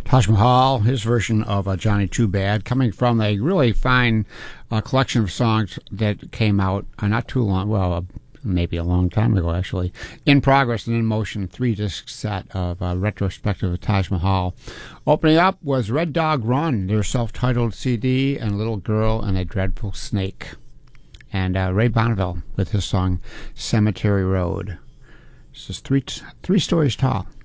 Taj Mahal, his version of Johnny Too Bad, coming from a really fine collection of songs that came out not too long, maybe a long time ago, actually. In Progress and In Motion, 3-disc set of retrospective of Taj Mahal. Opening up was Red Dog Run, their self-titled CD, and Little Girl and a Dreadful Snake. And Ray Bonneville with his song Cemetery Road. This is three stories tall.